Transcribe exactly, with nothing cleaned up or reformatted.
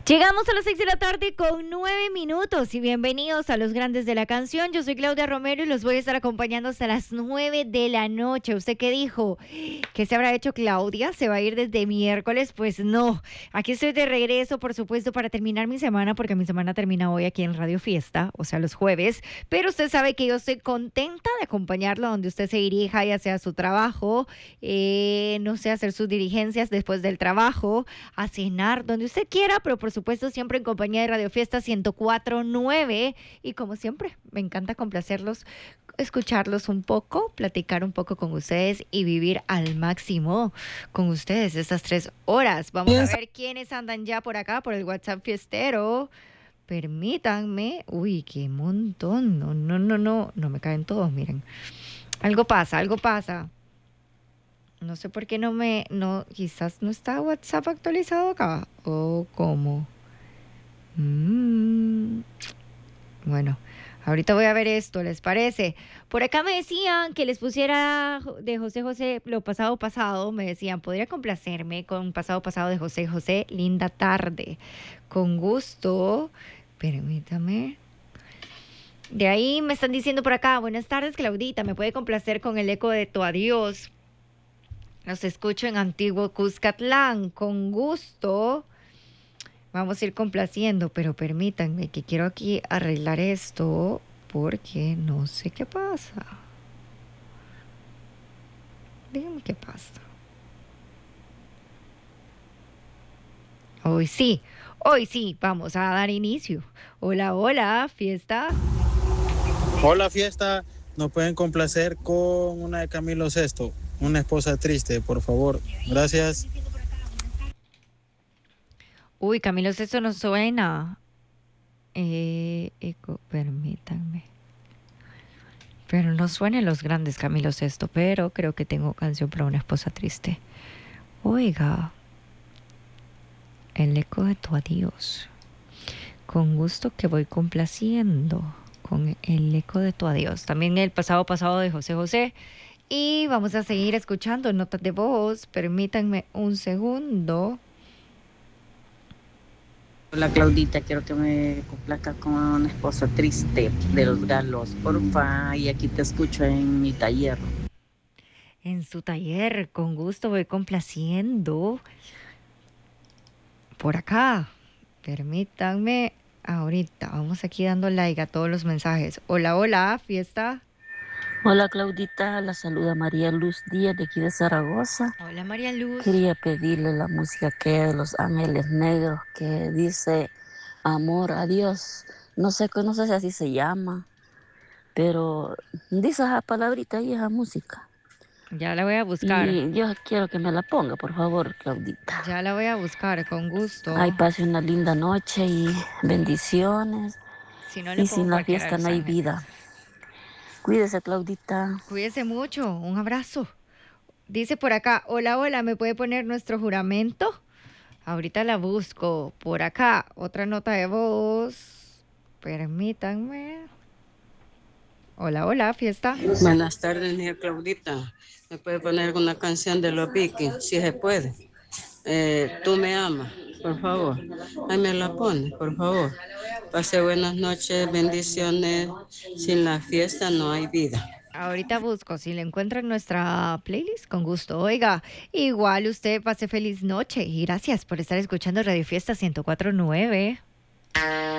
Llegamos a las seis de la tarde con nueve minutos y bienvenidos a Los Grandes de la Canción. Yo soy Claudia Romero y los voy a estar acompañando hasta las nueve de la noche. ¿Usted qué dijo? ¿Qué se habrá hecho Claudia? ¿Se va a ir desde miércoles? Pues no. Aquí estoy de regreso, por supuesto, para terminar mi semana, porque mi semana termina hoy aquí en Radio Fiesta, o sea, los jueves. Pero usted sabe que yo estoy contenta de acompañarlo donde usted se dirija, ya sea a su trabajo, eh, no sé, hacer sus diligencias después del trabajo, a cenar, donde usted quiera, pero por supuesto siempre en compañía de Radio Fiesta ciento cuatro punto nueve y como siempre me encanta complacerlos, escucharlos un poco, platicar un poco con ustedes y vivir al máximo con ustedes estas tres horas. Vamos a ver quiénes andan ya por acá por el WhatsApp fiestero. Permítanme, uy, qué montón, no, no, no, no, no me caen todos, miren. Algo pasa, algo pasa. No sé por qué no me, no, quizás no está WhatsApp actualizado acá. ¿O cómo? Mm. Bueno, ahorita voy a ver esto, ¿les parece? Por acá me decían que les pusiera de José José lo pasado pasado. Me decían, ¿podría complacerme con pasado pasado de José José? Linda tarde. Con gusto. Permítame. De ahí me están diciendo por acá, buenas tardes, Claudita. ¿Me puede complacer con el eco de tu adiós? Los escucho en Antiguo Cuscatlán, con gusto. Vamos a ir complaciendo, pero permítanme que quiero aquí arreglar esto porque no sé qué pasa. Díganme qué pasa. Hoy sí, hoy sí, vamos a dar inicio. Hola, hola, fiesta. Hola, fiesta. ¿Nos pueden complacer con una de Camilo Sesto? Una esposa triste, por favor. Gracias. Uy, Camilo, eso no suena. Eh, eco, permítanme. Pero no suenan los grandes Camilo Sesto, pero creo que tengo canción para una esposa triste. Oiga, el eco de tu adiós. Con gusto que voy complaciendo con el eco de tu adiós. También el pasado pasado de José José. Y vamos a seguir escuchando notas de voz. Permítanme un segundo. Hola Claudita, quiero que me complazca con una esposa triste de los galos, porfa, y aquí te escucho en mi taller. En su taller, con gusto voy complaciendo. Por acá, permítanme, ahorita, vamos aquí dando like a todos los mensajes. Hola, hola, fiesta. Hola Claudita, la saluda María Luz Díaz de aquí de Zaragoza. Hola, María Luz. Quería pedirle la música que es de Los Ángeles Negros, que dice amor a Dios. No sé, no sé si así se llama, pero dice esa palabrita y esa música. Ya la voy a buscar. Y yo quiero que me la ponga, por favor, Claudita. Ya la voy a buscar, con gusto. Ay, pase una linda noche y bendiciones. Si no le Y pongo sin la cualquiera de fiesta Los no hay Ángeles. vida. Cuídese, Claudita. Cuídese mucho, un abrazo. Dice por acá, hola, hola, ¿me puede poner nuestro juramento? Ahorita la busco. Por acá, otra nota de voz. Permítanme. Hola, hola, fiesta. Buenas tardes, niña Claudita. ¿Me puede poner una canción de Los Vicky? Si se puede. Eh, Tú me amas, por favor. Ahí me la pone, por favor. Pase buenas noches, bendiciones. Sin la fiesta no hay vida. Ahorita busco, si le encuentro en nuestra playlist, con gusto. Oiga, igual usted pase feliz noche y gracias por estar escuchando Radio Fiesta ciento cuatro punto nueve.